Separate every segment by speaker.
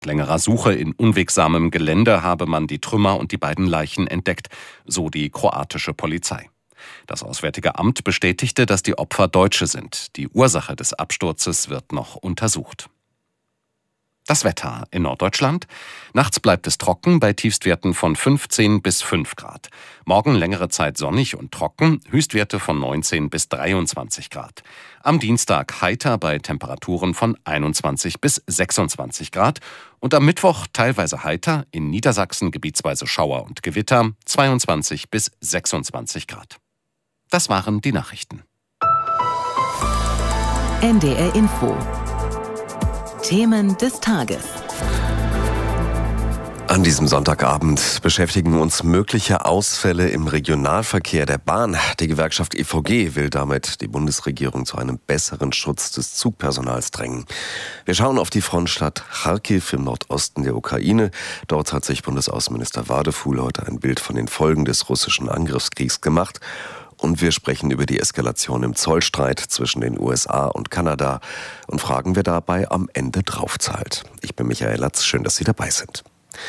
Speaker 1: Längerer Suche in unwegsamem Gelände habe man die Trümmer und die beiden Leichen entdeckt, so die kroatische Polizei. Das Auswärtige Amt bestätigte, dass die Opfer Deutsche sind. Die Ursache des Absturzes wird noch untersucht. Das Wetter in Norddeutschland. Nachts bleibt es trocken bei Tiefstwerten von 15 bis 5 Grad. Morgen längere Zeit sonnig und trocken, Höchstwerte von 19 bis 23 Grad. Am Dienstag heiter bei Temperaturen von 21 bis 26 Grad. Und am Mittwoch teilweise heiter, in Niedersachsen gebietsweise Schauer und Gewitter, 22 bis 26 Grad. Das waren die Nachrichten.
Speaker 2: NDR Info. Themen des Tages.
Speaker 3: An diesem Sonntagabend beschäftigen uns mögliche Ausfälle im Regionalverkehr der Bahn. Die Gewerkschaft EVG will damit die Bundesregierung zu einem besseren Schutz des Zugpersonals drängen. Wir schauen auf die Frontstadt Charkiw im Nordosten der Ukraine. Dort hat sich Bundesaußenminister Wadefuhl heute ein Bild von den Folgen des russischen Angriffskriegs gemacht. Und wir sprechen über die Eskalation im Zollstreit zwischen den USA und Kanada und fragen, wer dabei am Ende draufzahlt. Ich bin Michael Latz, schön, dass Sie dabei sind.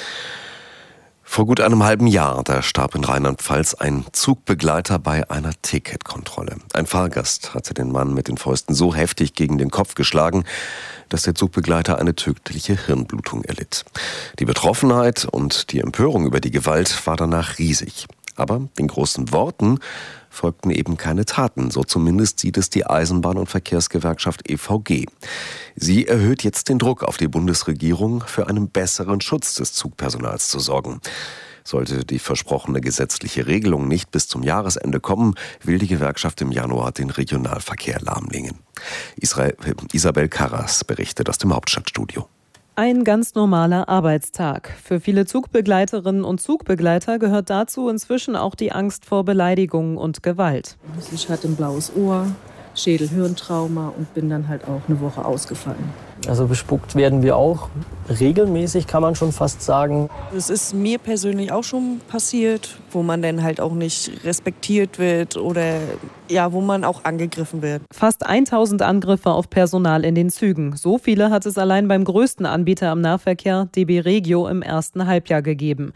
Speaker 3: Vor gut einem halben Jahr, da starb in Rheinland-Pfalz ein Zugbegleiter bei einer Ticketkontrolle. Ein Fahrgast hatte den Mann mit den Fäusten so heftig gegen den Kopf geschlagen, dass der Zugbegleiter eine tödliche Hirnblutung erlitt. Die Betroffenheit und die Empörung über die Gewalt war danach riesig. Aber den großen Worten folgten eben keine Taten. So zumindest sieht es die Eisenbahn- und Verkehrsgewerkschaft EVG. Sie erhöht jetzt den Druck auf die Bundesregierung, für einen besseren Schutz des Zugpersonals zu sorgen. Sollte die versprochene gesetzliche Regelung nicht bis zum Jahresende kommen, will die Gewerkschaft im Januar den Regionalverkehr lahmlegen. Isabel Karras berichtet aus dem Hauptstadtstudio.
Speaker 4: Ein ganz normaler Arbeitstag. Für viele Zugbegleiterinnen und Zugbegleiter gehört dazu inzwischen auch die Angst vor Beleidigungen und Gewalt.
Speaker 5: Ich hatte ein blaues Ohr, Schädel-Hirntrauma und bin dann halt auch eine Woche ausgefallen.
Speaker 6: Also bespuckt werden wir auch regelmäßig, kann man schon fast sagen.
Speaker 7: Es ist mir persönlich auch schon passiert, wo man dann halt auch nicht respektiert wird oder ja, wo man auch angegriffen wird.
Speaker 4: Fast 1000 Angriffe auf Personal in den Zügen. So viele hat es allein beim größten Anbieter am Nahverkehr, DB Regio, im ersten Halbjahr gegeben.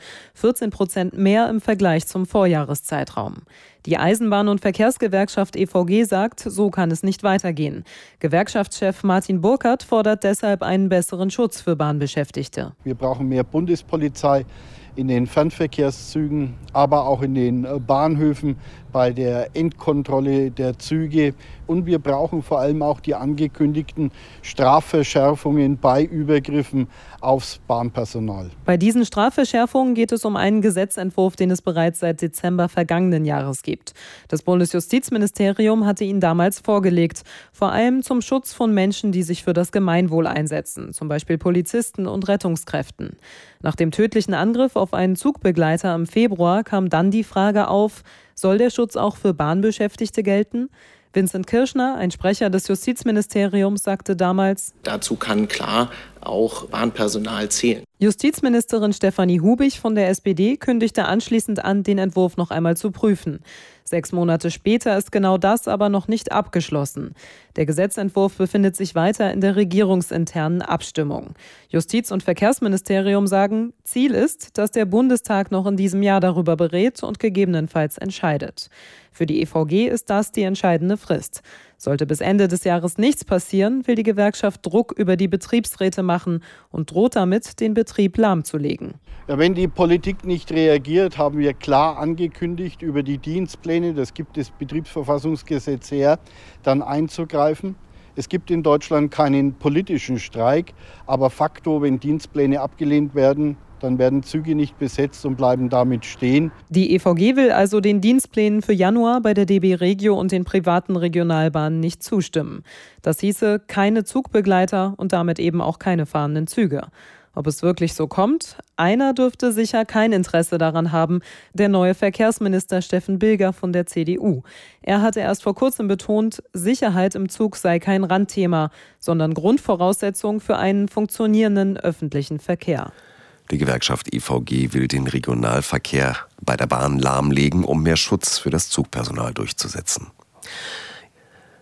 Speaker 4: 14% mehr im Vergleich zum Vorjahreszeitraum. Die Eisenbahn- und Verkehrsgewerkschaft EVG sagt, so kann es nicht weitergehen. Gewerkschaftschef Martin Burkhardt fordert deshalb einen besseren Schutz für Bahnbeschäftigte.
Speaker 8: Wir brauchen mehr Bundespolizei in den Fernverkehrszügen, aber auch in den Bahnhöfen bei der Endkontrolle der Züge. Und wir brauchen vor allem auch die angekündigten Strafverschärfungen bei Übergriffen aufs Bahnpersonal.
Speaker 4: Bei diesen Strafverschärfungen geht es um einen Gesetzentwurf, den es bereits seit Dezember vergangenen Jahres gibt. Das Bundesjustizministerium hatte ihn damals vorgelegt, vor allem zum Schutz von Menschen, die sich für das Gemeinwohl einsetzen, zum Beispiel Polizisten und Rettungskräften. Nach dem tödlichen Angriff auf einen Zugbegleiter im Februar kam dann die Frage auf, soll der Schutz auch für Bahnbeschäftigte gelten? Vincent Kirschner, ein Sprecher des Justizministeriums, sagte damals:
Speaker 9: Dazu kann klar auch Bahnpersonal zählen.
Speaker 4: Justizministerin Stefanie Hubich von der SPD kündigte anschließend an, den Entwurf noch einmal zu prüfen. 6 Monate später ist genau das aber noch nicht abgeschlossen. Der Gesetzentwurf befindet sich weiter in der regierungsinternen Abstimmung. Justiz- und Verkehrsministerium sagen, Ziel ist, dass der Bundestag noch in diesem Jahr darüber berät und gegebenenfalls entscheidet. Für die EVG ist das die entscheidende Frist. Sollte bis Ende des Jahres nichts passieren, will die Gewerkschaft Druck über die Betriebsräte machen und droht damit, den Betrieb lahmzulegen.
Speaker 8: Ja, wenn die Politik nicht reagiert, haben wir klar angekündigt, über die Dienstpläne, das gibt das Betriebsverfassungsgesetz her, dann einzugreifen. Es gibt in Deutschland keinen politischen Streik, aber facto, wenn Dienstpläne abgelehnt werden, dann werden Züge nicht besetzt und bleiben damit stehen.
Speaker 4: Die EVG will also den Dienstplänen für Januar bei der DB Regio und den privaten Regionalbahnen nicht zustimmen. Das hieße keine Zugbegleiter und damit eben auch keine fahrenden Züge. Ob es wirklich so kommt? Einer dürfte sicher kein Interesse daran haben, der neue Verkehrsminister Steffen Bilger von der CDU. Er hatte erst vor kurzem betont, Sicherheit im Zug sei kein Randthema, sondern Grundvoraussetzung für einen funktionierenden öffentlichen Verkehr.
Speaker 3: Die Gewerkschaft EVG will den Regionalverkehr bei der Bahn lahmlegen, um mehr Schutz für das Zugpersonal durchzusetzen.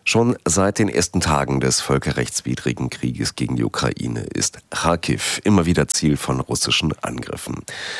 Speaker 3: Schon seit den ersten Tagen des völkerrechtswidrigen Krieges gegen die Ukraine ist Charkiw immer wieder Ziel von russischen Angriffen.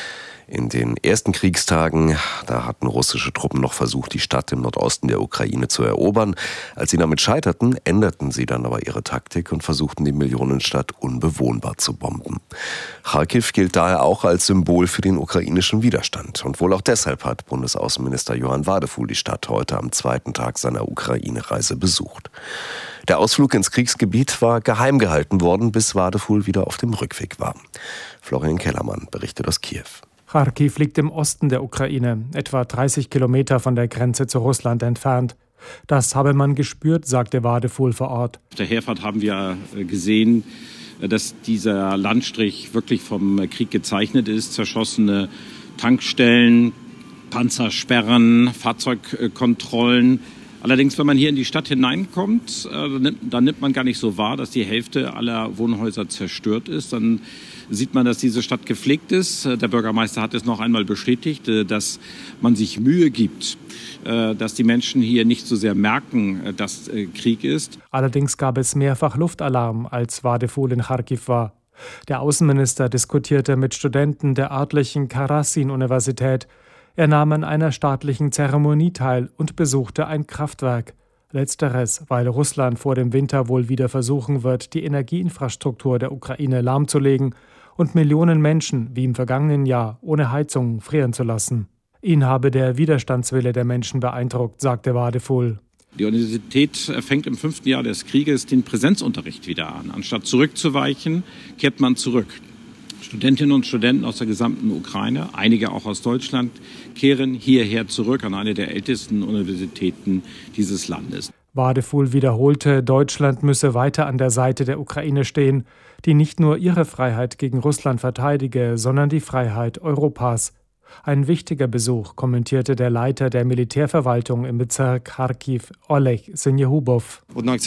Speaker 3: In den ersten Kriegstagen, da hatten russische Truppen noch versucht, die Stadt im Nordosten der Ukraine zu erobern. Als sie damit scheiterten, änderten sie dann aber ihre Taktik und versuchten, die Millionenstadt unbewohnbar zu bomben. Charkiw gilt daher auch als Symbol für den ukrainischen Widerstand. Und wohl auch deshalb hat Bundesaußenminister Johann Wadefuhl die Stadt heute am zweiten Tag seiner Ukraine-Reise besucht. Der Ausflug ins Kriegsgebiet war geheim gehalten worden, bis Wadefuhl wieder auf dem Rückweg war. Florian Kellermann berichtet aus Kiew.
Speaker 10: Charkiw liegt im Osten der Ukraine, etwa 30 Kilometer von der Grenze zu Russland entfernt. Das habe man gespürt, sagte Wadefuhl vor Ort.
Speaker 11: Auf der Herfahrt haben wir gesehen, dass dieser Landstrich wirklich vom Krieg gezeichnet ist. Zerschossene Tankstellen, Panzersperren, Fahrzeugkontrollen. Allerdings, wenn man hier in die Stadt hineinkommt, dann nimmt man gar nicht so wahr, dass die Hälfte aller Wohnhäuser zerstört ist. Dann sieht man, dass diese Stadt gepflegt ist. Der Bürgermeister hat es noch einmal bestätigt, dass man sich Mühe gibt, dass die Menschen hier nicht so sehr merken, dass Krieg ist.
Speaker 10: Allerdings gab es mehrfach Luftalarm, als Wadefuhl in Charkiw war. Der Außenminister diskutierte mit Studenten der örtlichen Karasin-Universität. Er nahm an einer staatlichen Zeremonie teil und besuchte ein Kraftwerk. Letzteres, weil Russland vor dem Winter wohl wieder versuchen wird, die Energieinfrastruktur der Ukraine lahmzulegen und Millionen Menschen, wie im vergangenen Jahr, ohne Heizung frieren zu lassen. Ihn habe der Widerstandswille der Menschen beeindruckt, sagte Wadefuhl.
Speaker 11: Die Universität fängt im 5. Jahr des Krieges den Präsenzunterricht wieder an. Anstatt zurückzuweichen, kehrt man zurück. Studentinnen und Studenten aus der gesamten Ukraine, einige auch aus Deutschland, kehren hierher zurück an eine der ältesten Universitäten dieses Landes.
Speaker 10: Wadefuhl wiederholte, Deutschland müsse weiter an der Seite der Ukraine stehen, die nicht nur ihre Freiheit gegen Russland verteidige, sondern die Freiheit Europas. Ein wichtiger Besuch, kommentierte der Leiter der Militärverwaltung im Bezirk Charkiw, Oleg Senjehubow.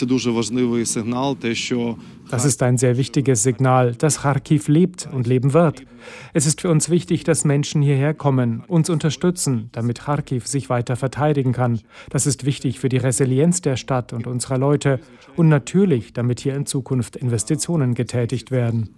Speaker 10: Das ist ein sehr wichtiges Signal, dass Charkiw lebt und leben wird. Es ist für uns wichtig, dass Menschen hierher kommen, uns unterstützen, damit Charkiw sich weiter verteidigen kann. Das ist wichtig für die Resilienz der Stadt und unserer Leute und natürlich, damit hier in Zukunft Investitionen getätigt werden.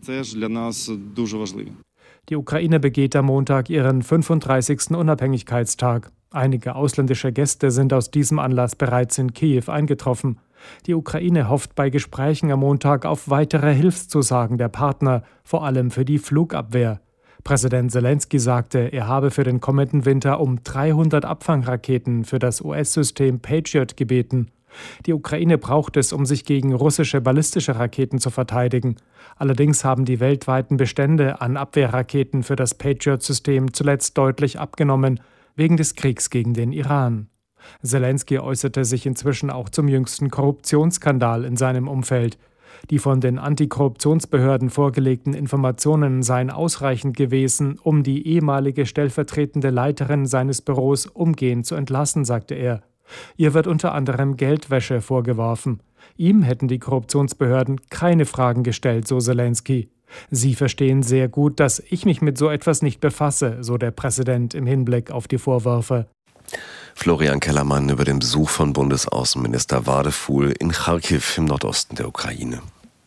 Speaker 10: Die Ukraine begeht am Montag ihren 35. Unabhängigkeitstag. Einige ausländische Gäste sind aus diesem Anlass bereits in Kiew eingetroffen. Die Ukraine hofft bei Gesprächen am Montag auf weitere Hilfszusagen der Partner, vor allem für die Flugabwehr. Präsident Selenskyj sagte, er habe für den kommenden Winter um 300 Abfangraketen für das US-System Patriot gebeten. Die Ukraine braucht es, um sich gegen russische ballistische Raketen zu verteidigen. Allerdings haben die weltweiten Bestände an Abwehrraketen für das Patriot-System zuletzt deutlich abgenommen, wegen des Kriegs gegen den Iran. Selenskyj äußerte sich inzwischen auch zum jüngsten Korruptionsskandal in seinem Umfeld. Die von den Antikorruptionsbehörden vorgelegten Informationen seien ausreichend gewesen, um die ehemalige stellvertretende Leiterin seines Büros umgehend zu entlassen, sagte er. Ihr wird unter anderem Geldwäsche vorgeworfen. Ihm hätten die Korruptionsbehörden keine Fragen gestellt, so Selenskyj. Sie verstehen sehr gut, dass ich mich mit so etwas nicht befasse, so der Präsident im Hinblick auf die Vorwürfe.
Speaker 3: Florian Kellermann über den Besuch von Bundesaußenminister Wadefuhl in Charkiw im Nordosten der Ukraine.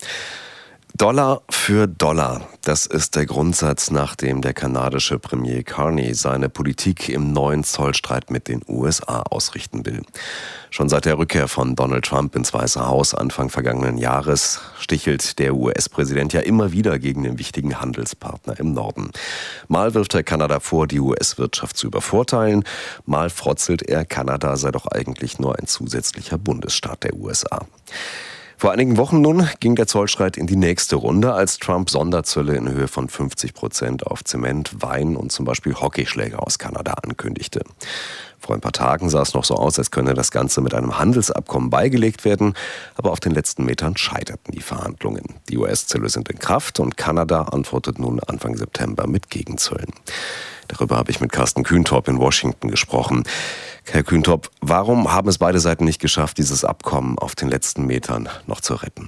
Speaker 3: Dollar für Dollar, das ist der Grundsatz, nach dem der kanadische Premier Carney seine Politik im neuen Zollstreit mit den USA ausrichten will. Schon seit der Rückkehr von Donald Trump ins Weiße Haus Anfang vergangenen Jahres stichelt der US-Präsident ja immer wieder gegen den wichtigen Handelspartner im Norden. Mal wirft er Kanada vor, die US-Wirtschaft zu übervorteilen, mal frotzelt er, Kanada sei doch eigentlich nur ein zusätzlicher Bundesstaat der USA. Vor einigen Wochen nun ging der Zollstreit in die nächste Runde, als Trump Sonderzölle in Höhe von 50% auf Zement, Wein und zum Beispiel Hockeyschläger aus Kanada ankündigte. Vor ein paar Tagen sah es noch so aus, als könne das Ganze mit einem Handelsabkommen beigelegt werden, aber auf den letzten Metern scheiterten die Verhandlungen. Die US-Zölle sind in Kraft und Kanada antwortet nun Anfang September mit Gegenzöllen. Darüber habe ich mit Carsten Kühntorp in Washington gesprochen. Herr Kühntorp, warum haben es beide Seiten nicht geschafft, dieses Abkommen auf den letzten Metern noch zu retten?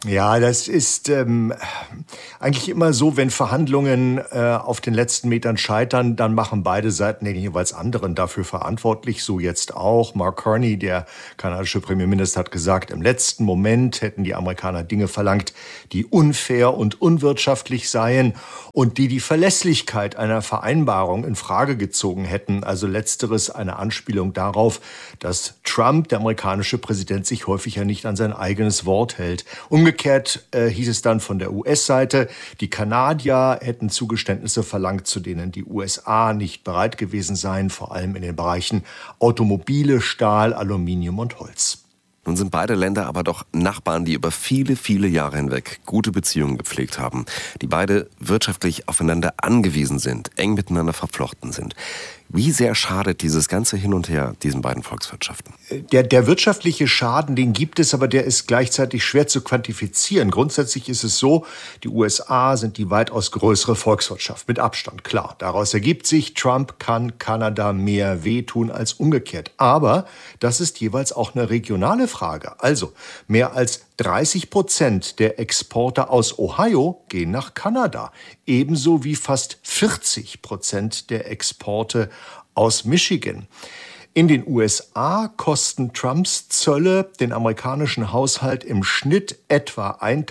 Speaker 12: Ja, das ist eigentlich immer so, wenn Verhandlungen auf den letzten Metern scheitern, dann machen beide Seiten den jeweils anderen dafür verantwortlich. So jetzt auch. Mark Carney, der kanadische Premierminister, hat gesagt, im letzten Moment hätten die Amerikaner Dinge verlangt, die unfair und unwirtschaftlich seien und die Verlässlichkeit einer Vereinbarung in Frage gezogen hätten. Also letzteres eine Anspielung darauf, dass Trump, der amerikanische Präsident, sich häufig ja nicht an sein eigenes Wort hält. Umgekehrt hieß es dann von der US-Seite, die Kanadier hätten Zugeständnisse verlangt, zu denen die USA nicht bereit gewesen seien, vor allem in den Bereichen Automobile, Stahl, Aluminium und Holz.
Speaker 3: Nun sind beide Länder aber doch Nachbarn, die über viele, viele Jahre hinweg gute Beziehungen gepflegt haben, die beide wirtschaftlich aufeinander angewiesen sind, eng miteinander verflochten sind. Wie sehr schadet dieses ganze Hin und Her diesen beiden Volkswirtschaften?
Speaker 12: Der wirtschaftliche Schaden, den gibt es, aber der ist gleichzeitig schwer zu quantifizieren. Grundsätzlich ist es so, die USA sind die weitaus größere Volkswirtschaft, mit Abstand, klar. Daraus ergibt sich, Trump kann Kanada mehr wehtun als umgekehrt. Aber das ist jeweils auch eine regionale Frage. Also mehr als 30% der Exporte aus Ohio gehen nach Kanada, ebenso wie fast 40% der Exporte aus Michigan. In den USA kosten Trumps Zölle den amerikanischen Haushalt im Schnitt etwa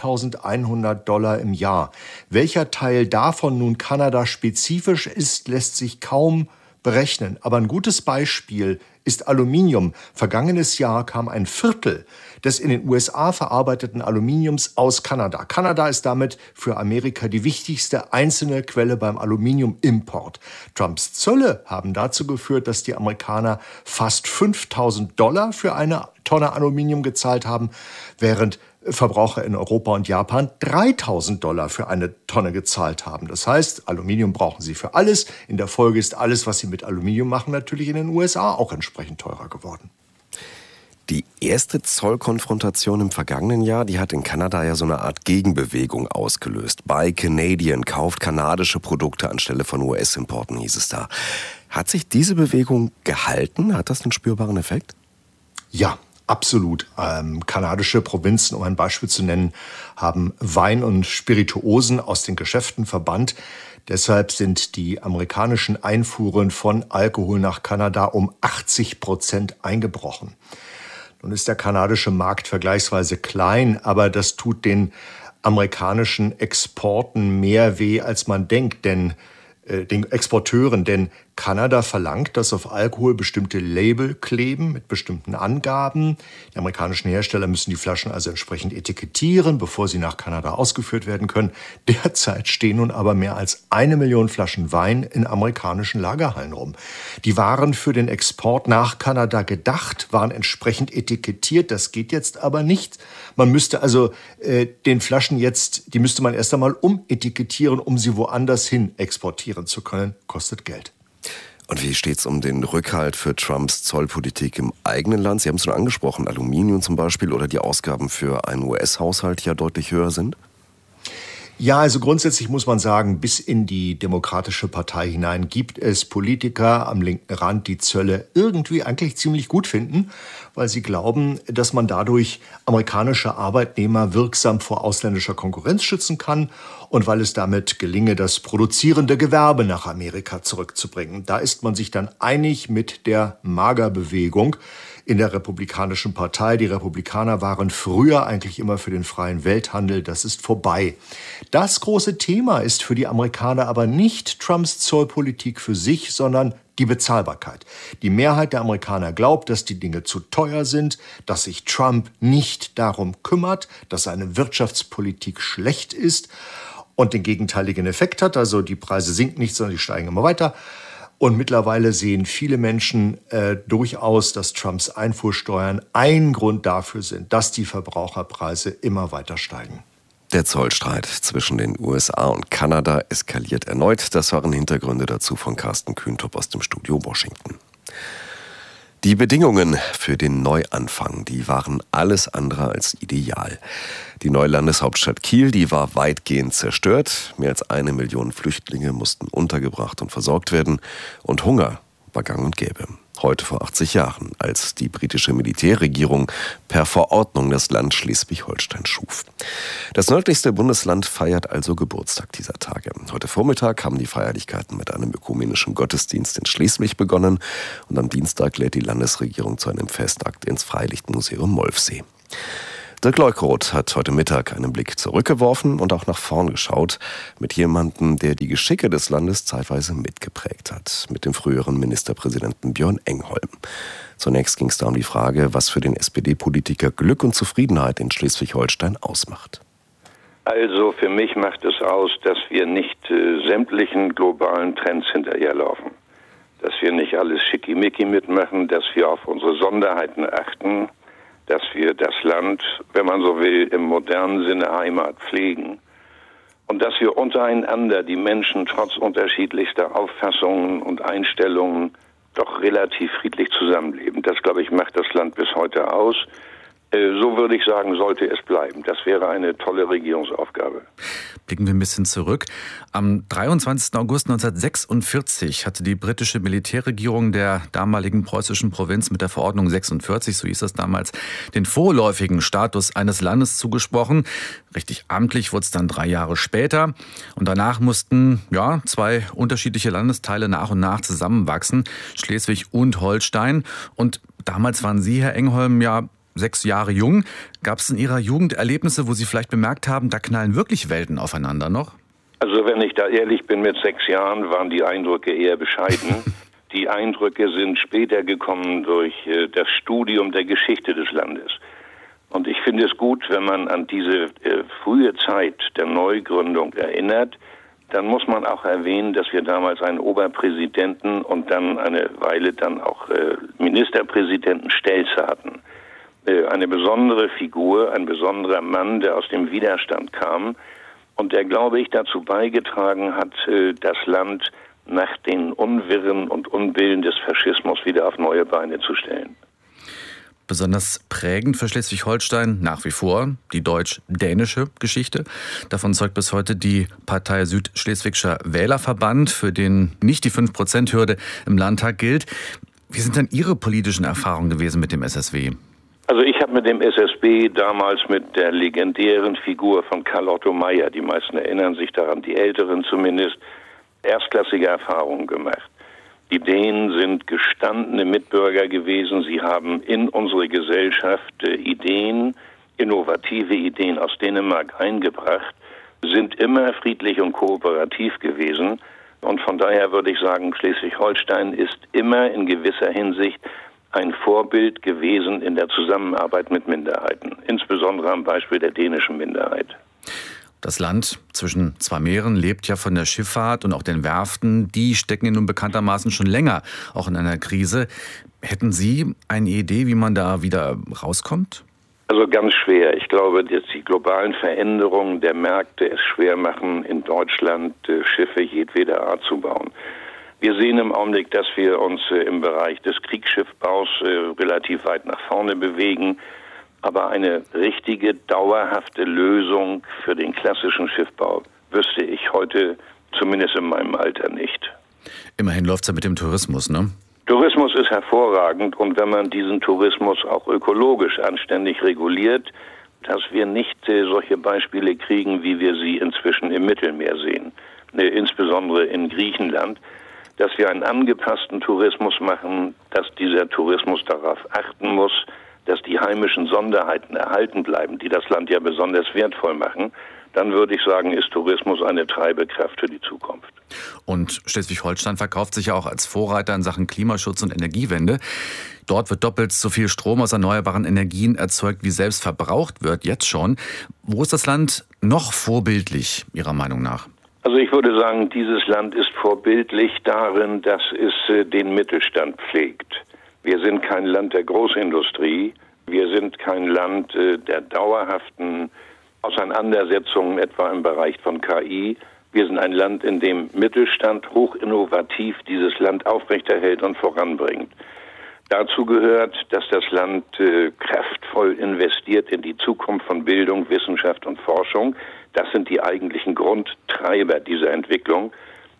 Speaker 12: $1.100 im Jahr. Welcher Teil davon nun Kanada spezifisch ist, lässt sich kaum berechnen. Aber ein gutes Beispiel ist Aluminium. Vergangenes Jahr kam ein Viertel des in den USA verarbeiteten Aluminiums aus Kanada. Kanada ist damit für Amerika die wichtigste einzelne Quelle beim Aluminiumimport. Trumps Zölle haben dazu geführt, dass die Amerikaner fast $5.000 für eine Tonne Aluminium gezahlt haben, während Verbraucher in Europa und Japan $3.000 für eine Tonne gezahlt haben. Das heißt, Aluminium brauchen sie für alles. In der Folge ist alles, was sie mit Aluminium machen, natürlich in den USA auch entsprechend teurer geworden.
Speaker 3: Die erste Zollkonfrontation im vergangenen Jahr, die hat in Kanada ja so eine Art Gegenbewegung ausgelöst. Buy Canadian, kauft kanadische Produkte anstelle von US-Importen, hieß es da. Hat sich diese Bewegung gehalten? Hat das einen spürbaren Effekt?
Speaker 12: Ja, absolut. Kanadische Provinzen, um ein Beispiel zu nennen, haben Wein und Spirituosen aus den Geschäften verbannt. Deshalb sind die amerikanischen Einfuhren von Alkohol nach Kanada um 80% eingebrochen. Nun ist der kanadische Markt vergleichsweise klein, aber das tut den amerikanischen Exporten mehr weh, als man denkt, den Exporteuren, denn Kanada verlangt, dass auf Alkohol bestimmte Label kleben mit bestimmten Angaben. Die amerikanischen Hersteller müssen die Flaschen also entsprechend etikettieren, bevor sie nach Kanada ausgeführt werden können. Derzeit stehen nun aber mehr als 1 Million Flaschen Wein in amerikanischen Lagerhallen rum. Die waren für den Export nach Kanada gedacht, waren entsprechend etikettiert. Das geht jetzt aber nicht. Man müsste also den Flaschen die müsste man erst einmal umetikettieren, um sie woanders hin exportieren zu können. Kostet Geld.
Speaker 3: Und wie steht's um den Rückhalt für Trumps Zollpolitik im eigenen Land? Sie haben es schon angesprochen, Aluminium zum Beispiel oder die Ausgaben für einen US-Haushalt ja deutlich höher sind?
Speaker 12: Ja, also grundsätzlich muss man sagen, bis in die Demokratische Partei hinein gibt es Politiker am linken Rand, die Zölle irgendwie eigentlich ziemlich gut finden, weil sie glauben, dass man dadurch amerikanische Arbeitnehmer wirksam vor ausländischer Konkurrenz schützen kann und weil es damit gelinge, das produzierende Gewerbe nach Amerika zurückzubringen. Da ist man sich dann einig mit der MAGA-Bewegung in der Republikanischen Partei. Die Republikaner waren früher eigentlich immer für den freien Welthandel. Das ist vorbei. Das große Thema ist für die Amerikaner aber nicht Trumps Zollpolitik für sich, sondern die Bezahlbarkeit. Die Mehrheit der Amerikaner glaubt, dass die Dinge zu teuer sind, dass sich Trump nicht darum kümmert, dass seine Wirtschaftspolitik schlecht ist und den gegenteiligen Effekt hat. Also die Preise sinken nicht, sondern die steigen immer weiter. Und mittlerweile sehen viele Menschen durchaus, dass Trumps Einfuhrsteuern ein Grund dafür sind, dass die Verbraucherpreise immer weiter steigen.
Speaker 3: Der Zollstreit zwischen den USA und Kanada eskaliert erneut. Das waren Hintergründe dazu von Carsten Kühntop aus dem Studio Washington. Die Bedingungen für den Neuanfang, die waren alles andere als ideal. Die neue Landeshauptstadt Kiel, die war weitgehend zerstört. Mehr als 1 Million Flüchtlinge mussten untergebracht und versorgt werden. Und Hunger war gang und gäbe. heute vor 80 Jahren, als die britische Militärregierung per Verordnung das Land Schleswig-Holstein schuf. Das nördlichste Bundesland feiert also Geburtstag dieser Tage. Heute Vormittag haben die Feierlichkeiten mit einem ökumenischen Gottesdienst in Schleswig begonnen und am Dienstag lädt die Landesregierung zu einem Festakt ins Freilichtmuseum Molfsee. Dirk Leukeroth hat heute Mittag einen Blick zurückgeworfen und auch nach vorn geschaut mit jemandem, der die Geschicke des Landes zeitweise mitgeprägt hat, mit dem früheren Ministerpräsidenten Björn Engholm. Zunächst ging es da um die Frage, was für den SPD-Politiker Glück und Zufriedenheit in Schleswig-Holstein ausmacht.
Speaker 13: Also für mich macht es aus, dass wir nicht sämtlichen globalen Trends hinterherlaufen. Dass wir nicht alles schickimicki mitmachen, dass wir auf unsere Sonderheiten achten, dass wir das Land, wenn man so will, im modernen Sinne Heimat pflegen und dass wir untereinander die Menschen trotz unterschiedlichster Auffassungen und Einstellungen doch relativ friedlich zusammenleben. Das, glaube ich, macht das Land bis heute aus. So würde ich sagen, sollte es bleiben. Das wäre eine tolle Regierungsaufgabe.
Speaker 14: Blicken wir ein bisschen zurück. Am 23. August 1946 hatte die britische Militärregierung der damaligen preußischen Provinz mit der Verordnung 46, so hieß das damals, den vorläufigen Status eines Landes zugesprochen. Richtig amtlich wurde es dann 3 Jahre später. Und danach mussten zwei unterschiedliche Landesteile nach und nach zusammenwachsen, Schleswig und Holstein. Und damals waren Sie, Herr Engholm, 6 Jahre jung. Gab es in Ihrer Jugend Erlebnisse, wo Sie vielleicht bemerkt haben, da knallen wirklich Welten aufeinander noch?
Speaker 13: Also wenn ich da ehrlich bin, mit 6 Jahren waren die Eindrücke eher bescheiden. Die Eindrücke sind später gekommen durch das Studium der Geschichte des Landes. Und ich finde es gut, wenn man an diese frühe Zeit der Neugründung erinnert, dann muss man auch erwähnen, dass wir damals einen Oberpräsidenten und dann eine Weile dann auch Ministerpräsidenten Stelzer hatten. Eine besondere Figur, ein besonderer Mann, der aus dem Widerstand kam und der, glaube ich, dazu beigetragen hat, das Land nach den Unwirren und Unbillen des Faschismus wieder auf neue Beine zu stellen.
Speaker 14: Besonders prägend für Schleswig-Holstein nach wie vor die deutsch-dänische Geschichte. Davon zeugt bis heute die Partei Südschleswigscher Wählerverband, für den nicht die 5%-Hürde im Landtag gilt. Wie sind denn Ihre politischen Erfahrungen gewesen mit dem SSW?
Speaker 13: Also ich habe mit dem SSB damals mit der legendären Figur von Karl Otto Meyer, die meisten erinnern sich daran, die Älteren zumindest, erstklassige Erfahrungen gemacht. Die Dänen sind gestandene Mitbürger gewesen. Sie haben in unsere Gesellschaft Ideen, innovative Ideen aus Dänemark eingebracht, sind immer friedlich und kooperativ gewesen. Und von daher würde ich sagen, Schleswig-Holstein ist immer in gewisser Hinsicht ein Vorbild gewesen in der Zusammenarbeit mit Minderheiten, insbesondere am Beispiel der dänischen Minderheit.
Speaker 14: Das Land zwischen 2 Meeren lebt ja von der Schifffahrt und auch den Werften. Die stecken nun bekanntermaßen schon länger auch in einer Krise. Hätten Sie eine Idee, wie man da wieder rauskommt?
Speaker 13: Also ganz schwer. Ich glaube, dass die globalen Veränderungen der Märkte es schwer machen, in Deutschland Schiffe jedweder Art zu bauen. Wir sehen im Augenblick, dass wir uns im Bereich des Kriegsschiffbaus relativ weit nach vorne bewegen. Aber eine richtige, dauerhafte Lösung für den klassischen Schiffbau wüsste ich heute, zumindest in meinem Alter, nicht.
Speaker 14: Immerhin läuft es ja mit dem Tourismus, ne?
Speaker 13: Tourismus ist hervorragend und wenn man diesen Tourismus auch ökologisch anständig reguliert, dass wir nicht solche Beispiele kriegen, wie wir sie inzwischen im Mittelmeer sehen, insbesondere in Griechenland, dass wir einen angepassten Tourismus machen, dass dieser Tourismus darauf achten muss, dass die heimischen Sonderheiten erhalten bleiben, die das Land ja besonders wertvoll machen, dann würde ich sagen, ist Tourismus eine Treibekraft für die Zukunft.
Speaker 14: Und Schleswig-Holstein verkauft sich ja auch als Vorreiter in Sachen Klimaschutz und Energiewende. Dort wird doppelt so viel Strom aus erneuerbaren Energien erzeugt, wie selbst verbraucht wird, jetzt schon. Wo ist das Land noch vorbildlich, Ihrer Meinung nach?
Speaker 13: Also ich würde sagen, dieses Land ist vorbildlich darin, dass es den Mittelstand pflegt. Wir sind kein Land der Großindustrie. Wir sind kein Land der dauerhaften Auseinandersetzungen, etwa im Bereich von KI. Wir sind ein Land, in dem Mittelstand hochinnovativ dieses Land aufrechterhält und voranbringt. Dazu gehört, dass das Land kraftvoll investiert in die Zukunft von Bildung, Wissenschaft und Forschung. Das sind die eigentlichen Grundtreiber dieser Entwicklung.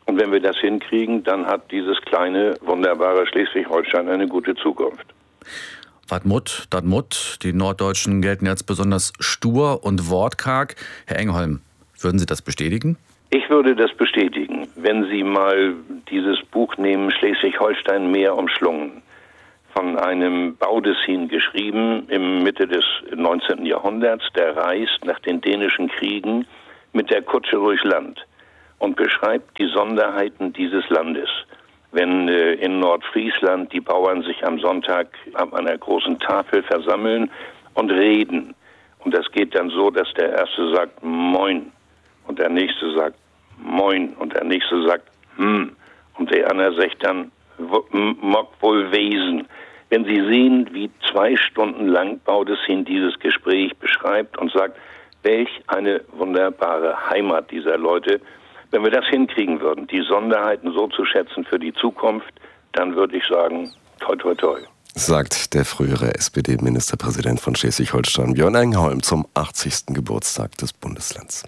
Speaker 13: Und wenn wir das hinkriegen, dann hat dieses kleine, wunderbare Schleswig-Holstein eine gute Zukunft.
Speaker 14: Wadmut, Dadmut, die Norddeutschen gelten jetzt besonders stur und wortkarg. Herr Engholm, würden Sie das bestätigen?
Speaker 13: Ich würde das bestätigen, wenn Sie mal dieses Buch nehmen, Schleswig-Holstein Meer umschlungen, von einem Baudissin geschrieben im Mitte des 19. Jahrhunderts, der reist nach den dänischen Kriegen mit der Kutsche durch Land und beschreibt die Sonderheiten dieses Landes. Wenn in Nordfriesland die Bauern sich am Sonntag an einer großen Tafel versammeln und reden. Und das geht dann so, dass der Erste sagt Moin und der Nächste sagt Moin und der Nächste sagt und der andere sagt dann Mock wohl Wesen. Wenn Sie sehen, wie 2 Stunden lang Baudissin dieses Gespräch beschreibt und sagt, welch eine wunderbare Heimat dieser Leute. Wenn wir das hinkriegen würden, die Sonderheiten so zu schätzen für die Zukunft, dann würde ich sagen, toi, toi, toi.
Speaker 3: Sagt der frühere SPD-Ministerpräsident von Schleswig-Holstein, Björn Engholm, zum 80. Geburtstag des Bundeslands.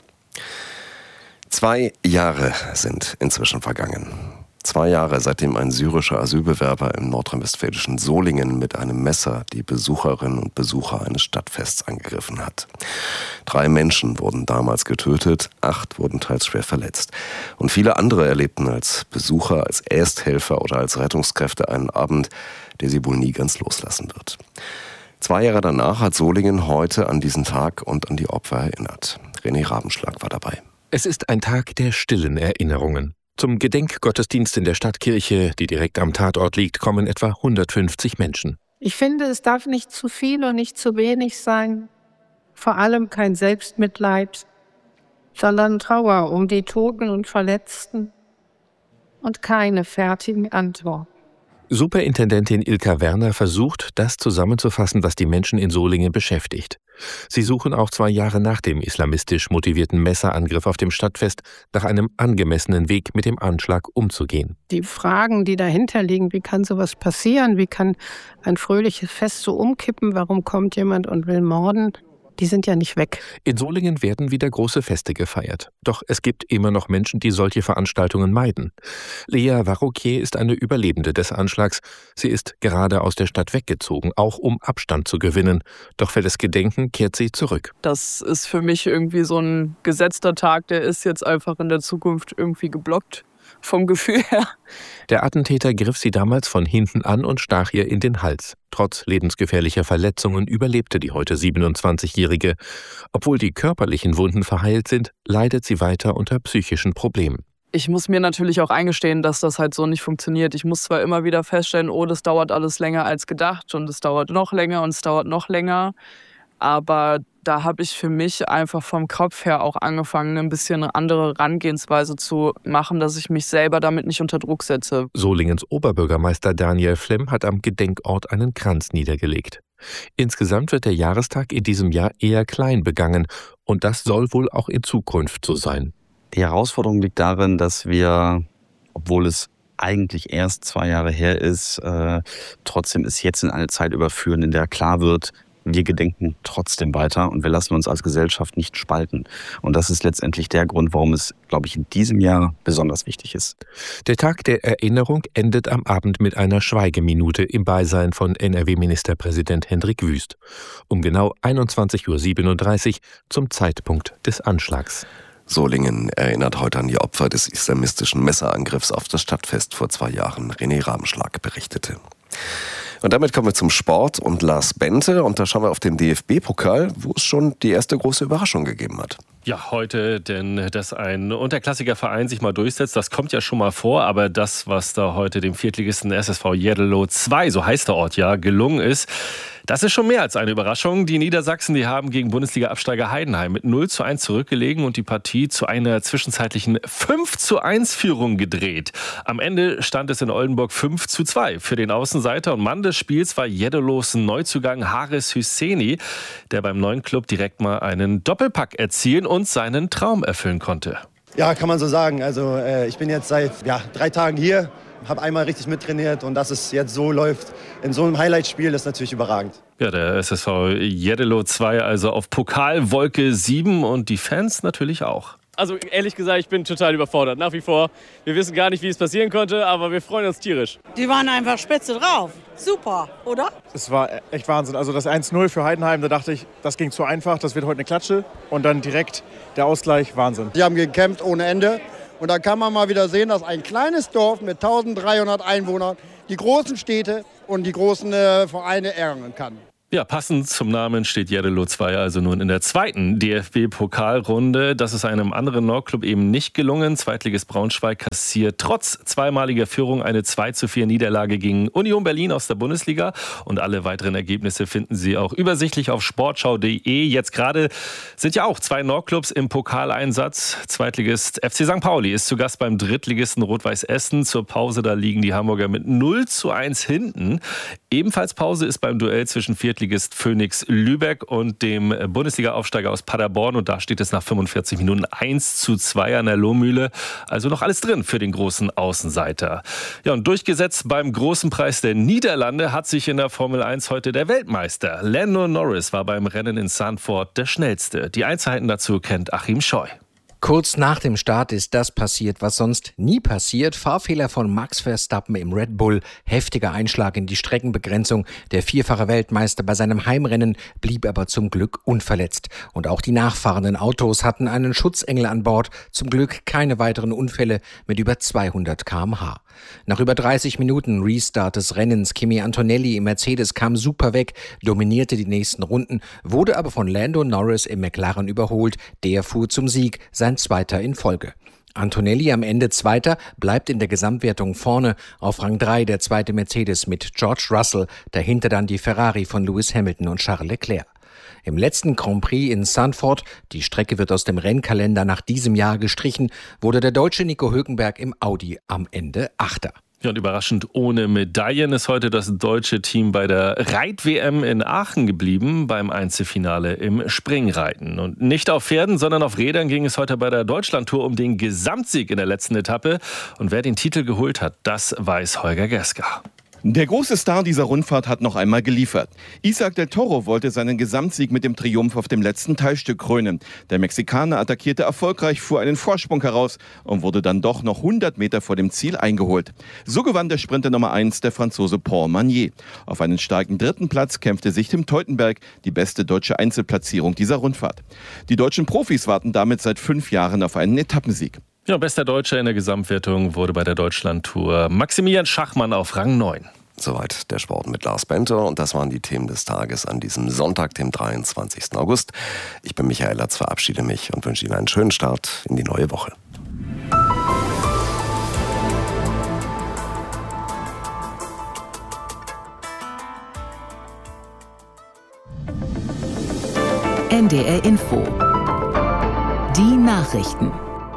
Speaker 3: 2 Jahre sind inzwischen vergangen. 2 Jahre, seitdem ein syrischer Asylbewerber im nordrhein-westfälischen Solingen mit einem Messer die Besucherinnen und Besucher eines Stadtfests angegriffen hat. 3 Menschen wurden damals getötet, 8 wurden teils schwer verletzt. Und viele andere erlebten als Besucher, als Ersthelfer oder als Rettungskräfte einen Abend, der sie wohl nie ganz loslassen wird. 2 Jahre danach hat Solingen heute an diesen Tag und an die Opfer erinnert. René Rabenschlag war dabei.
Speaker 15: Es ist ein Tag der stillen Erinnerungen. Zum Gedenkgottesdienst in der Stadtkirche, die direkt am Tatort liegt, kommen etwa 150 Menschen.
Speaker 16: Ich finde, es darf nicht zu viel und nicht zu wenig sein. Vor allem kein Selbstmitleid, sondern Trauer um die Toten und Verletzten und keine fertigen Antworten.
Speaker 15: Superintendentin Ilka Werner versucht, das zusammenzufassen, was die Menschen in Solingen beschäftigt. Sie suchen auch 2 Jahre nach dem islamistisch motivierten Messerangriff auf dem Stadtfest nach einem angemessenen Weg, mit dem Anschlag umzugehen.
Speaker 16: Die Fragen, die dahinter liegen, wie kann sowas passieren, wie kann ein fröhliches Fest so umkippen, warum kommt jemand und will morden, die sind ja nicht weg.
Speaker 15: In Solingen werden wieder große Feste gefeiert. Doch es gibt immer noch Menschen, die solche Veranstaltungen meiden. Lea Varroquier ist eine Überlebende des Anschlags. Sie ist gerade aus der Stadt weggezogen, auch um Abstand zu gewinnen. Doch für das Gedenken kehrt sie zurück.
Speaker 17: Das ist für mich irgendwie so ein gesetzter Tag, der ist jetzt einfach in der Zukunft irgendwie geblockt. Vom Gefühl her.
Speaker 15: Der Attentäter griff sie damals von hinten an und stach ihr in den Hals. Trotz lebensgefährlicher Verletzungen überlebte die heute 27-Jährige. Obwohl die körperlichen Wunden verheilt sind, leidet sie weiter unter psychischen Problemen.
Speaker 17: Ich muss mir natürlich auch eingestehen, dass das halt so nicht funktioniert. Ich muss zwar immer wieder feststellen, das dauert alles länger als gedacht und es dauert noch länger und es dauert noch länger. Aber da habe ich für mich einfach vom Kopf her auch angefangen, ein bisschen eine andere Herangehensweise zu machen, dass ich mich selber damit nicht unter Druck setze.
Speaker 15: Solingens Oberbürgermeister Daniel Flemm hat am Gedenkort einen Kranz niedergelegt. Insgesamt wird der Jahrestag in diesem Jahr eher klein begangen und das soll wohl auch in Zukunft so sein.
Speaker 18: Die Herausforderung liegt darin, dass wir, obwohl es eigentlich erst 2 Jahre her ist, trotzdem es jetzt in eine Zeit überführen, in der klar wird, wir gedenken trotzdem weiter und wir lassen uns als Gesellschaft nicht spalten. Und das ist letztendlich der Grund, warum es, glaube ich, in diesem Jahr besonders wichtig ist.
Speaker 15: Der Tag der Erinnerung endet am Abend mit einer Schweigeminute im Beisein von NRW-Ministerpräsident Hendrik Wüst. Um genau 21:37 Uhr zum Zeitpunkt des Anschlags.
Speaker 3: Solingen erinnert heute an die Opfer des islamistischen Messerangriffs auf das Stadtfest vor 2 Jahren. René Rabenschlag berichtete. Und damit kommen wir zum Sport und Lars Bente. Und da schauen wir auf den DFB-Pokal, wo es schon die erste große Überraschung gegeben hat.
Speaker 19: Ja, heute, denn dass ein unterklassiger Verein sich mal durchsetzt, das kommt ja schon mal vor. Aber das, was da heute dem Viertligisten SSV Jeddelo 2, so heißt der Ort ja, gelungen ist, das ist schon mehr als eine Überraschung. Die Niedersachsen, die haben gegen Bundesliga-Absteiger Heidenheim mit 0:1 zurückgelegen und die Partie zu einer zwischenzeitlichen 5:1-Führung gedreht. Am Ende stand es in Oldenburg 5:2. Für den Außenseiter und Mann des Spiels war Jeddelos Neuzugang Haris Hüseni, der beim neuen Club direkt mal einen Doppelpack erzielen und seinen Traum erfüllen konnte.
Speaker 20: Ja, kann man so sagen. Also ich bin jetzt seit 3 Tagen hier. Habe einmal richtig mittrainiert und dass es jetzt so läuft in so einem Highlight-Spiel, ist natürlich überragend.
Speaker 19: Ja, der SSV Jeddelo 2 also auf Pokalwolke 7 und die Fans natürlich auch.
Speaker 21: Also ehrlich gesagt, ich bin total überfordert, nach wie vor. Wir wissen gar nicht, wie es passieren konnte, aber wir freuen uns tierisch.
Speaker 22: Die waren einfach spitze drauf. Super, oder?
Speaker 23: Es war echt Wahnsinn. Also das 1-0 für Heidenheim, da dachte ich, das ging zu einfach, das wird heute eine Klatsche. Und dann direkt der Ausgleich, Wahnsinn.
Speaker 24: Die haben gekämpft ohne Ende. Und da kann man mal wieder sehen, dass ein kleines Dorf mit 1300 Einwohnern die großen Städte und die großen Vereine ärgern kann.
Speaker 19: Ja, passend zum Namen steht Jeddelo 2 also nun in der zweiten DFB-Pokalrunde. Das ist einem anderen Nordclub eben nicht gelungen. Zweitligist Braunschweig kassiert trotz zweimaliger Führung eine 2:4 Niederlage gegen Union Berlin aus der Bundesliga. Und alle weiteren Ergebnisse finden Sie auch übersichtlich auf sportschau.de. Jetzt gerade sind ja auch zwei Nordclubs im Pokaleinsatz. Zweitligist FC St. Pauli ist zu Gast beim Drittligisten Rot-Weiß Essen. Zur Pause, da liegen die Hamburger mit 0:1 hinten. Ebenfalls Pause ist beim Duell zwischen Viertligist Phoenix Lübeck und dem Bundesliga-Aufsteiger aus Paderborn. Und da steht es nach 45 Minuten 1:2 an der Lohmühle. Also noch alles drin für den großen Außenseiter. Ja, und durchgesetzt beim großen Preis der Niederlande hat sich in der Formel 1 heute der Weltmeister. Lando Norris war beim Rennen in Zandvoort der Schnellste. Die Einzelheiten dazu kennt Achim Scheu.
Speaker 25: Kurz nach dem Start ist das passiert, was sonst nie passiert. Fahrfehler von Max Verstappen im Red Bull, heftiger Einschlag in die Streckenbegrenzung. Der vierfache Weltmeister bei seinem Heimrennen blieb aber zum Glück unverletzt. Und auch die nachfahrenden Autos hatten einen Schutzengel an Bord. Zum Glück keine weiteren Unfälle mit über 200 km/h. Nach über 30 Minuten Restart des Rennens, Kimi Antonelli im Mercedes kam super weg, dominierte die nächsten Runden, wurde aber von Lando Norris im McLaren überholt. Der fuhr zum Sieg, sein zweiter in Folge. Antonelli am Ende Zweiter, bleibt in der Gesamtwertung vorne. Auf Rang 3 der zweite Mercedes mit George Russell, dahinter dann die Ferrari von Lewis Hamilton und Charles Leclerc. Im letzten Grand Prix in Zandvoort, die Strecke wird aus dem Rennkalender nach diesem Jahr gestrichen, wurde der Deutsche Nico Hülkenberg im Audi am Ende Achter.
Speaker 19: Ja, und überraschend ohne Medaillen ist heute das deutsche Team bei der Reit-WM in Aachen geblieben, beim Einzelfinale im Springreiten. Und nicht auf Pferden, sondern auf Rädern ging es heute bei der Deutschlandtour um den Gesamtsieg in der letzten Etappe. Und wer den Titel geholt hat, das weiß Holger Geska.
Speaker 26: Der große Star dieser Rundfahrt hat noch einmal geliefert. Isaac del Toro wollte seinen Gesamtsieg mit dem Triumph auf dem letzten Teilstück krönen. Der Mexikaner attackierte erfolgreich, fuhr einen Vorsprung heraus und wurde dann doch noch 100 Meter vor dem Ziel eingeholt. So gewann der Sprinter Nummer 1, der Franzose Paul Magnier. Auf einen starken dritten Platz kämpfte sich Tim Teutenberg, die beste deutsche Einzelplatzierung dieser Rundfahrt. Die deutschen Profis warten damit seit 5 Jahren auf einen Etappensieg.
Speaker 19: Ja, bester Deutscher in der Gesamtwertung wurde bei der Deutschlandtour Maximilian Schachmann auf Rang 9.
Speaker 3: Soweit der Sport mit Lars Bente und das waren die Themen des Tages an diesem Sonntag, dem 23. August. Ich bin Michael Latz, verabschiede mich und wünsche Ihnen einen schönen Start in die neue Woche.
Speaker 2: NDR Info. Die Nachrichten.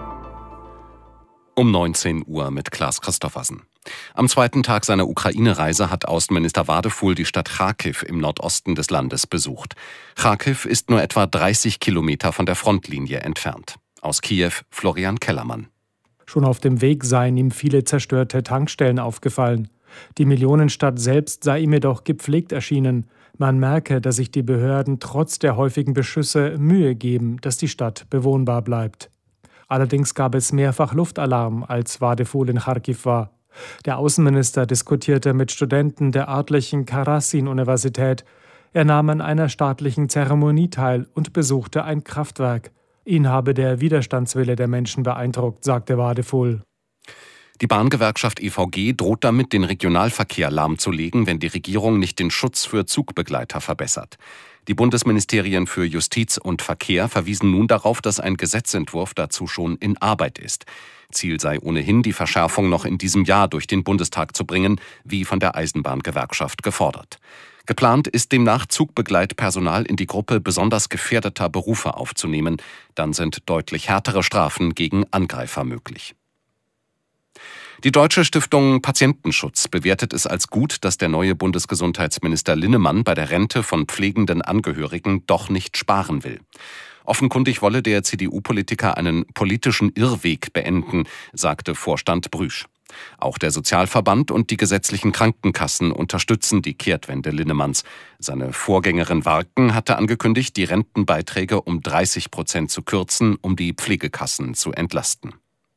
Speaker 1: Um 19 Uhr mit Klaas Christoffersen. Am zweiten Tag seiner Ukraine-Reise hat Außenminister Wadefuhl die Stadt Charkiw im Nordosten des Landes besucht. Charkiw ist nur etwa 30 Kilometer von der Frontlinie entfernt. Aus Kiew Florian Kellermann.
Speaker 10: Schon auf dem Weg seien ihm viele zerstörte Tankstellen aufgefallen. Die Millionenstadt selbst sei ihm jedoch gepflegt erschienen. Man merke, dass sich die Behörden trotz der häufigen Beschüsse Mühe geben, dass die Stadt bewohnbar bleibt. Allerdings gab es mehrfach Luftalarm, als Wadefuhl in Charkiw war. Der Außenminister diskutierte mit Studenten der örtlichen Karasin-Universität. Er nahm an einer staatlichen Zeremonie teil und besuchte ein Kraftwerk. Ihn habe der Widerstandswille der Menschen beeindruckt, sagte Wadefuhl.
Speaker 1: Die Bahngewerkschaft EVG droht damit, den Regionalverkehr lahmzulegen, wenn die Regierung nicht den Schutz für Zugbegleiter verbessert. Die Bundesministerien für Justiz und Verkehr verwiesen nun darauf, dass ein Gesetzentwurf dazu schon in Arbeit ist. Ziel sei ohnehin, die Verschärfung noch in diesem Jahr durch den Bundestag zu bringen, wie von der Eisenbahngewerkschaft gefordert. Geplant ist demnach, Zugbegleitpersonal in die Gruppe besonders gefährdeter Berufe aufzunehmen. Dann sind deutlich härtere Strafen gegen Angreifer möglich. Die Deutsche Stiftung Patientenschutz bewertet es als gut, dass der neue Bundesgesundheitsminister Linnemann bei der Rente von pflegenden Angehörigen doch nicht sparen will. Offenkundig wolle der CDU-Politiker einen politischen Irrweg beenden, sagte Vorstand Brüsch. Auch der Sozialverband und die gesetzlichen Krankenkassen unterstützen die Kehrtwende Linnemanns. Seine Vorgängerin Warken hatte angekündigt, die Rentenbeiträge um 30% zu kürzen, um die Pflegekassen zu entlasten.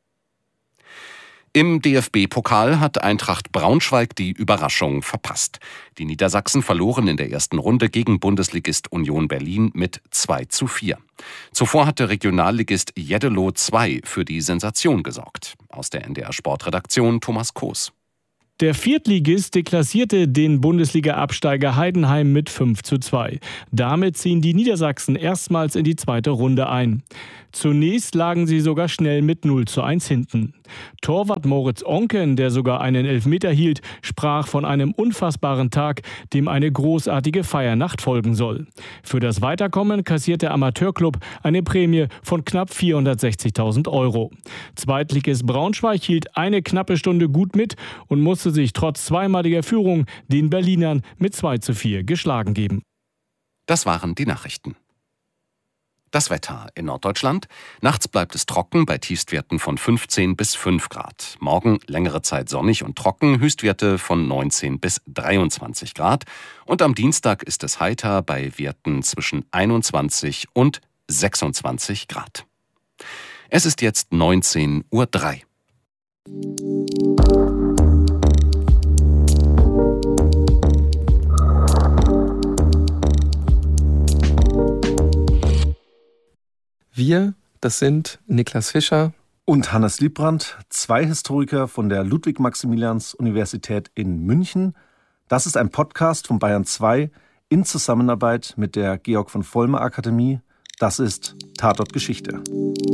Speaker 1: Im DFB-Pokal hat Eintracht Braunschweig die Überraschung verpasst. Die Niedersachsen verloren in der ersten Runde gegen Bundesligist Union Berlin mit 2:4. Zuvor hatte Regionalligist Jeddelo 2 für die Sensation gesorgt. Aus der NDR-Sportredaktion Thomas Koos.
Speaker 4: Der Viertligist deklassierte den Bundesliga-Absteiger Heidenheim mit 5:2. Damit ziehen die Niedersachsen erstmals in die zweite Runde ein. Zunächst lagen sie sogar schnell mit 0:1 hinten. Torwart Moritz Onken, der sogar einen Elfmeter hielt, sprach von einem unfassbaren Tag, dem eine großartige Feiernacht folgen soll. Für das Weiterkommen kassiert der Amateurklub eine Prämie von knapp 460.000 €. Zweitligist Braunschweig hielt eine knappe Stunde gut mit und musste sich trotz zweimaliger Führung den Berlinern mit 2:4 geschlagen geben.
Speaker 1: Das waren die Nachrichten. Das Wetter in Norddeutschland. Nachts bleibt es trocken bei Tiefstwerten von 15 bis 5 Grad. Morgen längere Zeit sonnig und trocken, Höchstwerte von 19 bis 23 Grad. Und am Dienstag ist es heiter bei Werten zwischen 21 und 26 Grad. Es ist jetzt 19:03 Uhr.
Speaker 5: Wir, das sind Niklas Fischer
Speaker 6: und Hannes Liebrandt, 2 Historiker von der Ludwig-Maximilians-Universität in München. Das ist ein Podcast von Bayern 2 in Zusammenarbeit mit der Georg von Vollmer Akademie. Das ist Tatort Geschichte.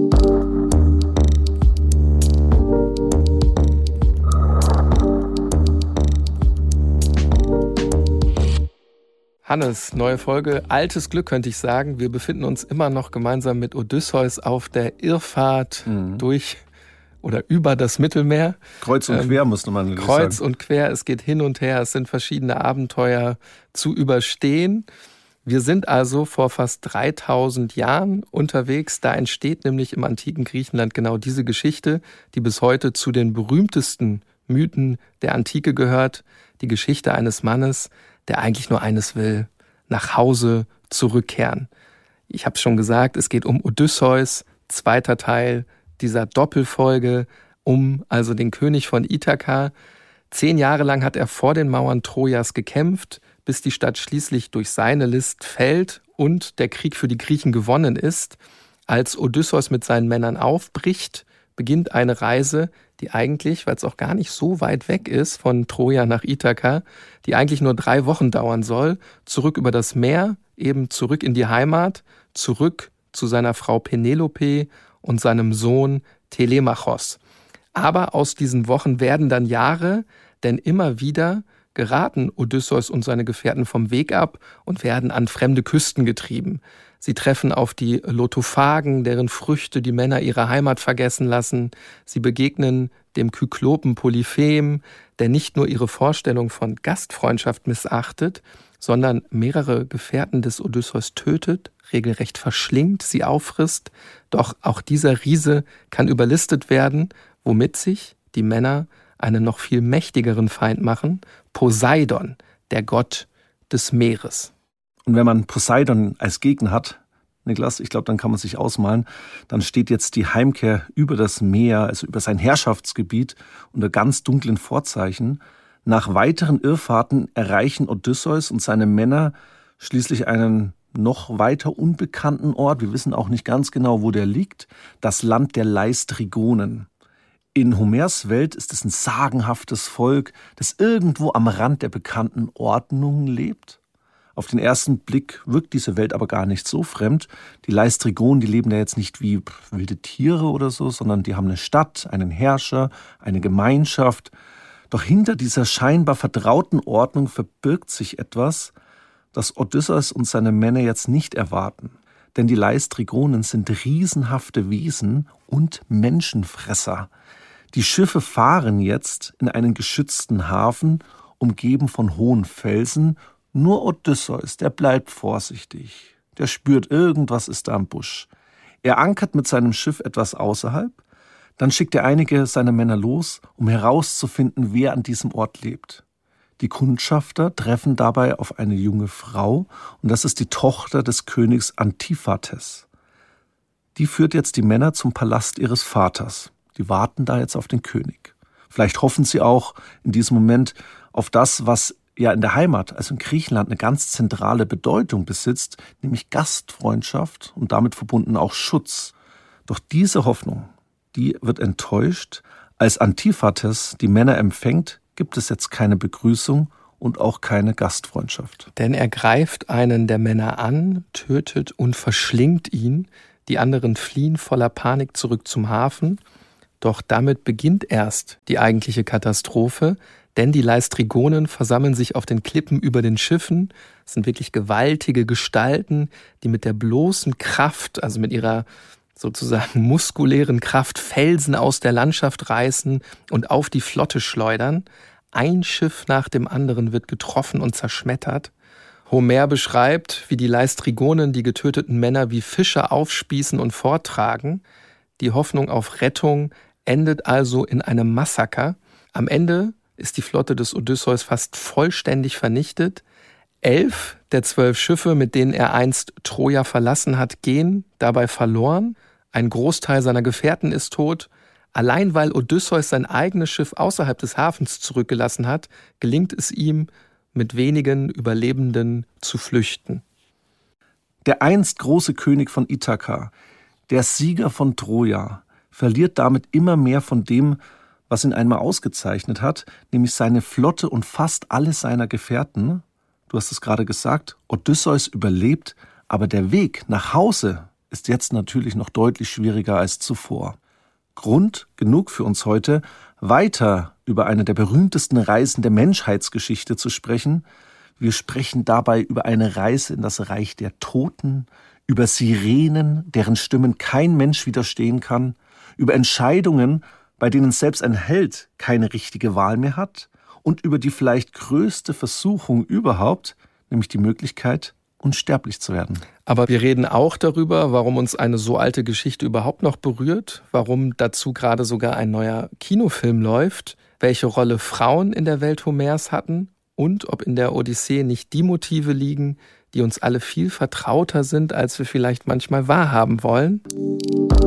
Speaker 5: Hannes, neue Folge, altes Glück könnte ich sagen. Wir befinden uns immer noch gemeinsam mit Odysseus auf der Irrfahrt durch oder über das Mittelmeer.
Speaker 6: Kreuz und quer, müsste man sagen.
Speaker 5: Kreuz und quer, es geht hin und her, es sind verschiedene Abenteuer zu überstehen. Wir sind also vor fast 3000 Jahren unterwegs. Da entsteht nämlich im antiken Griechenland genau diese Geschichte, die bis heute zu den berühmtesten Mythen der Antike gehört. Die Geschichte eines Mannes, der eigentlich nur eines will, nach Hause zurückkehren. Ich habe es schon gesagt, es geht um Odysseus, zweiter Teil dieser Doppelfolge, um also den König von Ithaka. 10 Jahre lang hat er vor den Mauern Trojas gekämpft, bis die Stadt schließlich durch seine List fällt und der Krieg für die Griechen gewonnen ist. Als Odysseus mit seinen Männern aufbricht, beginnt eine Reise, die eigentlich, weil es auch gar nicht so weit weg ist von Troja nach Ithaka, die eigentlich nur 3 Wochen dauern soll, zurück über das Meer, eben zurück in die Heimat, zurück zu seiner Frau Penelope und seinem Sohn Telemachos. Aber aus diesen Wochen werden dann Jahre, denn immer wieder geraten Odysseus und seine Gefährten vom Weg ab und werden an fremde Küsten getrieben. Sie treffen auf die Lotophagen, deren Früchte die Männer ihre Heimat vergessen lassen. Sie begegnen dem Kyklopen Polyphem, der nicht nur ihre Vorstellung von Gastfreundschaft missachtet, sondern mehrere Gefährten des Odysseus tötet, regelrecht verschlingt, sie auffrisst. Doch auch dieser Riese kann überlistet werden, womit sich die Männer einen noch viel mächtigeren Feind machen, Poseidon, der Gott des Meeres.
Speaker 6: Und wenn man Poseidon als Gegner hat, Niklas, ich glaube, dann kann man sich ausmalen, dann steht jetzt die Heimkehr über das Meer, also über sein Herrschaftsgebiet, unter ganz dunklen Vorzeichen. Nach weiteren Irrfahrten erreichen Odysseus und seine Männer schließlich einen noch weiter unbekannten Ort. Wir wissen auch nicht ganz genau, wo der liegt. Das Land der Leistrigonen. In Homers Welt ist es ein sagenhaftes Volk, das irgendwo am Rand der bekannten Ordnung lebt. Auf den ersten Blick wirkt diese Welt aber gar nicht so fremd. Die Leistrigonen, die leben ja jetzt nicht wie wilde Tiere oder so, sondern die haben eine Stadt, einen Herrscher, eine Gemeinschaft. Doch hinter dieser scheinbar vertrauten Ordnung verbirgt sich etwas, das Odysseus und seine Männer jetzt nicht erwarten. Denn die Leistrigonen sind riesenhafte Wesen und Menschenfresser. Die Schiffe fahren jetzt in einen geschützten Hafen, umgeben von hohen Felsen. Nur Odysseus, der bleibt vorsichtig. Der spürt, irgendwas ist da im Busch. Er ankert mit seinem Schiff etwas außerhalb. Dann schickt er einige seiner Männer los, um herauszufinden, wer an diesem Ort lebt. Die Kundschafter treffen dabei auf eine junge Frau, und das ist die Tochter des Königs Antiphates. Die führt jetzt die Männer zum Palast ihres Vaters. Die warten da jetzt auf den König. Vielleicht hoffen sie auch in diesem Moment auf das, was ja in der Heimat, also in Griechenland, eine ganz zentrale Bedeutung besitzt, nämlich Gastfreundschaft und damit verbunden auch Schutz. Doch diese Hoffnung, die wird enttäuscht. Als Antiphates die Männer empfängt, gibt es jetzt keine Begrüßung und auch keine Gastfreundschaft.
Speaker 5: Denn er greift einen der Männer an, tötet und verschlingt ihn. Die anderen fliehen voller Panik zurück zum Hafen. Doch damit beginnt erst die eigentliche Katastrophe, denn die Laistrygonen versammeln sich auf den Klippen über den Schiffen. Es sind wirklich gewaltige Gestalten, die mit der bloßen Kraft, also mit ihrer sozusagen muskulären Kraft, Felsen aus der Landschaft reißen und auf die Flotte schleudern. Ein Schiff nach dem anderen wird getroffen und zerschmettert. Homer beschreibt, wie die Laistrygonen die getöteten Männer wie Fische aufspießen und forttragen. Die Hoffnung auf Rettung endet also in einem Massaker. Am Ende ist die Flotte des Odysseus fast vollständig vernichtet. 11 der 12 Schiffe, mit denen er einst Troja verlassen hat, gehen dabei verloren. Ein Großteil seiner Gefährten ist tot. Allein weil Odysseus sein eigenes Schiff außerhalb des Hafens zurückgelassen hat, gelingt es ihm, mit wenigen Überlebenden zu flüchten.
Speaker 6: Der einst große König von Ithaka, der Sieger von Troja, verliert damit immer mehr von dem, was ihn einmal ausgezeichnet hat, nämlich seine Flotte und fast alle seiner Gefährten. Du hast es gerade gesagt, Odysseus überlebt, aber der Weg nach Hause ist jetzt natürlich noch deutlich schwieriger als zuvor. Grund genug für uns heute, weiter über eine der berühmtesten Reisen der Menschheitsgeschichte zu sprechen. Wir sprechen dabei über eine Reise in das Reich der Toten, über Sirenen, deren Stimmen kein Mensch widerstehen kann, über Entscheidungen, bei denen selbst ein Held keine richtige Wahl mehr hat, und über die vielleicht größte Versuchung überhaupt, nämlich die Möglichkeit, unsterblich zu werden.
Speaker 5: Aber wir reden auch darüber, warum uns eine so alte Geschichte überhaupt noch berührt, warum dazu gerade sogar ein neuer Kinofilm läuft, welche Rolle Frauen in der Welt Homers hatten und ob in der Odyssee nicht die Motive liegen, die uns alle viel vertrauter sind, als wir vielleicht manchmal wahrhaben wollen.